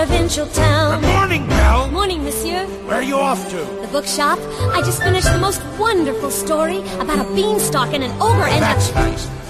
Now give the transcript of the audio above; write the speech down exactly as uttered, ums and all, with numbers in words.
provincial town. Good morning, Belle. Morning, monsieur. Where are you off to? The bookshop. I just finished the most wonderful story about a beanstalk and an ogre and That's a... nice.